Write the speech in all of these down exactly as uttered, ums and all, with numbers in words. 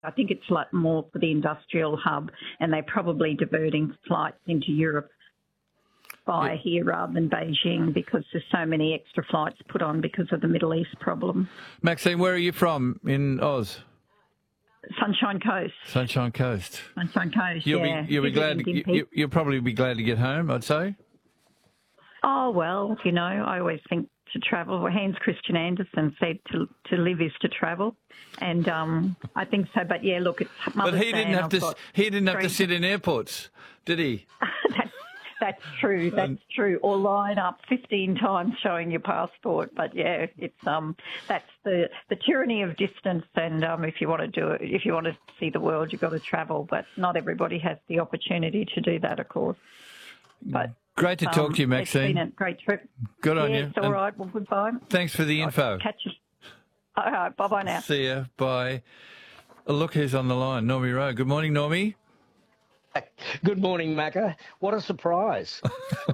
I think it's like more for the industrial hub, and they're probably diverting flights into Europe via yeah. here rather than Beijing, because there's so many extra flights put on because of the Middle East problem. Maxine, where are you from in Oz? Sunshine Coast. Sunshine Coast. Sunshine Coast, you'll yeah. Be, you'll, be glad to, you, you'll probably be glad to get home, I'd say. Oh, well, you know, I always think to travel. Well, Hans Christian Andersen said to to live is to travel, and um, I think so. But yeah, look, it's Mother's But he didn't Day have to. He didn't have to sit in airports, did he? that's, that's true. That's um, true. Or line up fifteen times showing your passport. But yeah, it's um, that's the the tyranny of distance. And um, if you want to do it, if you want to see the world, you've got to travel. But not everybody has the opportunity to do that, of course. But. Great to talk um, to you, Maxine. It's been a great trip. Good on yeah, you. It's all and right. Well, goodbye. Thanks for the info. I'll catch you. All right. Bye-bye now. See ya. Bye. Oh, look who's on the line. Normie Rowe. Good morning, Normie. Good morning, Macca. What a surprise.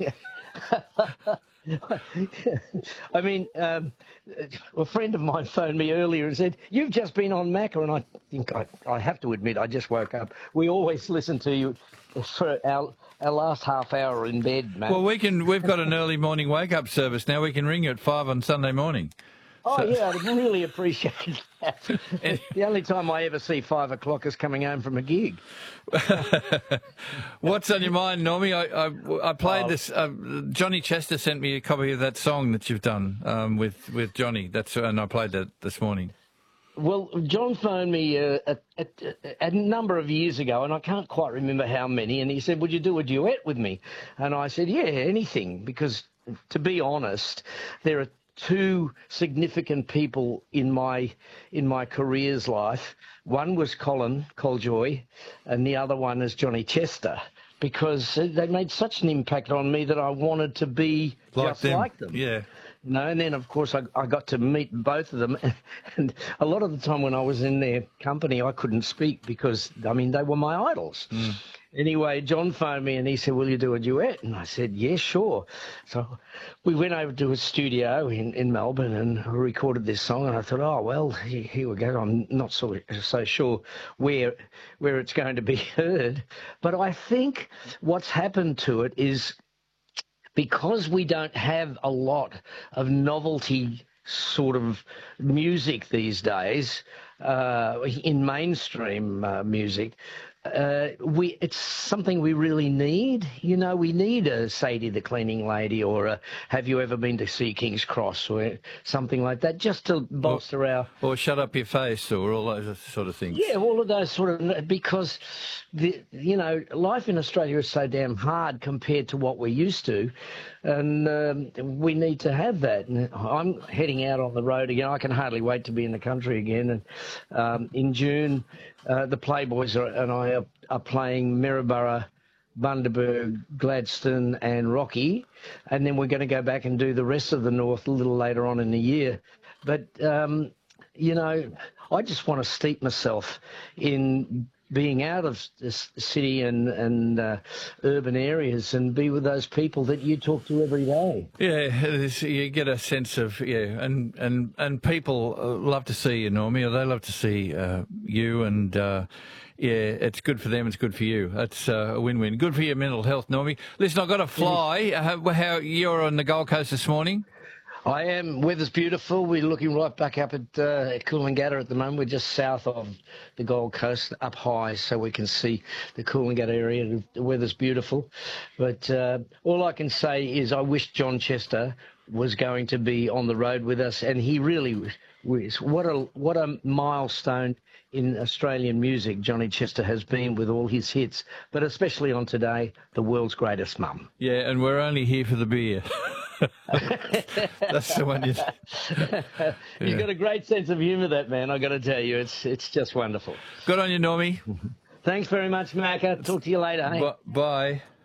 I mean, um, a friend of mine phoned me earlier and said, you've just been on Macca, and I think I, I have to admit, I just woke up. We always listen to you for our, our last half hour in bed, Matt. Well, we can, we've got an early morning wake-up service now. We can ring you at five on Sunday morning. Oh, so. yeah, I'd really appreciate that. The only time I ever see five o'clock is coming home from a gig. What's on your mind, Normie? I, I, I played oh. this. Uh, Johnny Chester sent me a copy of that song that you've done um, with, with Johnny, That's and I played that this morning. Well, John phoned me uh, a, a, a number of years ago, and I can't quite remember how many, and he said, would you do a duet with me? And I said, yeah, anything, because to be honest, there are two significant people in my in my career's life. One was Colin Coljoy, and the other one is Johnny Chester, because they made such an impact on me that I wanted to be like just them. like them. Yeah. You know, and then, of course, I, I got to meet both of them. And a lot of the time when I was in their company, I couldn't speak because, I mean, they were my idols. Mm. Anyway, John phoned me and he said, will you do a duet? And I said, yeah, sure. So we went over to a studio in, in Melbourne and recorded this song. And I thought, oh, well, here, here we go. I'm not so, so sure where, where it's going to be heard. But I think what's happened to it is, because we don't have a lot of novelty sort of music these days uh, in mainstream uh, music, uh, we it's something we really need. You know, we need a Sadie the Cleaning Lady, or a Have You Ever Been to See King's Cross, or something like that, just to bolster or, our... Or Shut Up Your Face, or all those sort of things. Yeah, all of those sort of... Because, the you know, life in Australia is so damn hard compared to what we're used to, and um, we need to have that. And I'm heading out on the road again. I can hardly wait to be in the country again. And um, in June, uh, the Playboys are, and I are, are playing Maryborough, Bundaberg, Gladstone and Rocky, and then we're going to go back and do the rest of the North a little later on in the year. But, um, you know, I just want to steep myself in being out of this city and, and uh, urban areas and be with those people that you talk to every day. Yeah, you get a sense of, yeah, and, and, and people love to see you, Normie, or they love to see uh, you, and uh, yeah, it's good for them, it's good for you. That's uh, a win-win. Good for your mental health, Normie. Listen, I've got to fly. How, how you're on the Gold Coast this morning? I am. Weather's beautiful. We're looking right back up at, uh, at Coolangatta at the moment. We're just south of the Gold Coast, up high, so we can see the Coolangatta area. The weather's beautiful. But uh, all I can say is I wish John Chester was going to be on the road with us, and he really was. What a, what a milestone in Australian music Johnny Chester has been with all his hits, but especially on today, The World's Greatest Mum. Yeah, and we're only here for the beer. That's the one you... Yeah. You've got a great sense of humour, that man, I've got to tell you. It's it's just wonderful. Good on you, Normie. Thanks very much, Macca. Talk to you later. Hey? B- bye.